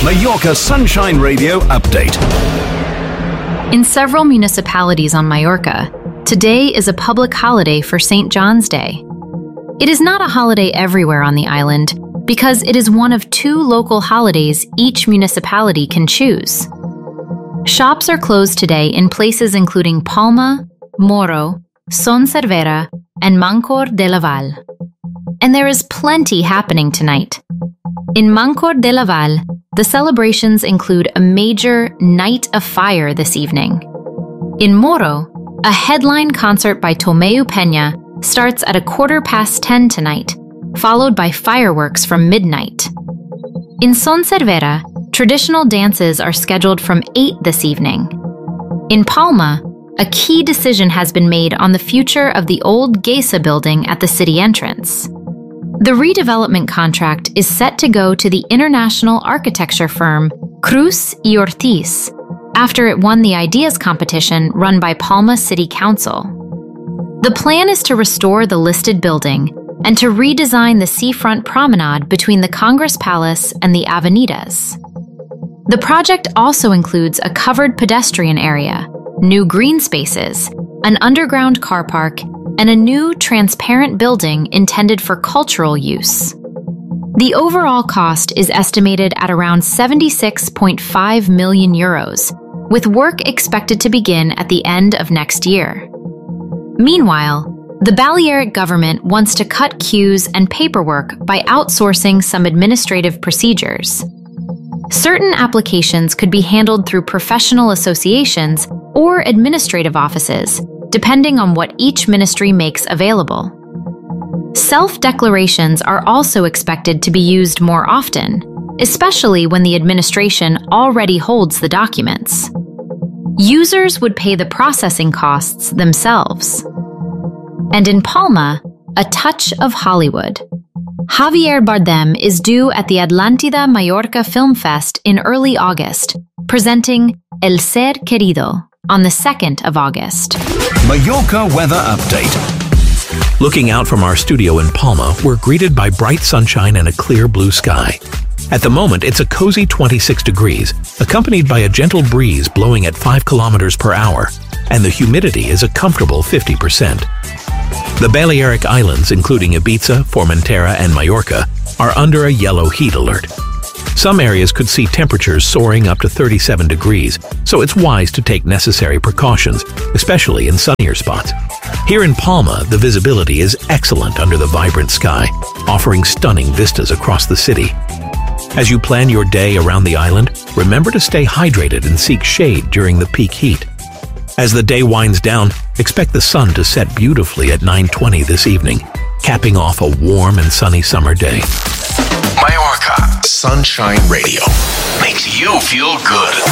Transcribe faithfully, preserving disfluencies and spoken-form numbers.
Mallorca Sunshine Radio update. In several municipalities on Mallorca, today is a public holiday for Saint John's Day. It is not a holiday everywhere on the island because it is one of two local holidays each municipality can choose. Shops are closed today in places including Palma, Moro, Son Servera, and Mancor de Laval. And there is plenty happening tonight. In Mancor de Laval, the celebrations include a major Night of Fire this evening. In Moro, a headline concert by Tomeu Peña starts at a quarter past ten tonight, followed by fireworks from midnight. In Son Servera, traditional dances are scheduled from eight this evening. In Palma, a key decision has been made on the future of the old Geisa building at the city entrance. The redevelopment contract is set to go to the international architecture firm Cruz y Ortiz after it won the ideas competition run by Palma City Council. The plan is to restore the listed building and to redesign the seafront promenade between the Congress Palace and the Avenidas. The project also includes a covered pedestrian area, new green spaces, an underground car park, and a new transparent building intended for cultural use. The overall cost is estimated at around seventy-six point five million euros, with work expected to begin at the end of next year. Meanwhile, the Balearic government wants to cut queues and paperwork by outsourcing some administrative procedures. Certain applications could be handled through professional associations or administrative offices, depending on what each ministry makes available. Self-declarations are also expected to be used more often, especially when the administration already holds the documents. Users would pay the processing costs themselves. And in Palma, a touch of Hollywood. Javier Bardem is due at the Atlántida Mallorca Film Fest in early August, presenting El Ser Querido on the second of August. Mallorca weather update. Looking out from our studio in Palma, we're greeted by bright sunshine and a clear blue sky. At the moment, it's a cozy twenty-six degrees, accompanied by a gentle breeze blowing at five kilometers per hour, and the humidity is a comfortable fifty percent. The Balearic Islands, including Ibiza, Formentera, and Mallorca, are under a yellow heat alert. Some areas could see temperatures soaring up to thirty-seven degrees, so it's wise to take necessary precautions, especially in sunnier spots. Here in Palma, the visibility is excellent under the vibrant sky, offering stunning vistas across the city. As you plan your day around the island, remember to stay hydrated and seek shade during the peak heat. As the day winds down, expect the sun to set beautifully at nine twenty this evening, capping off a warm and sunny summer day. Mallorca Sunshine Radio makes you feel good.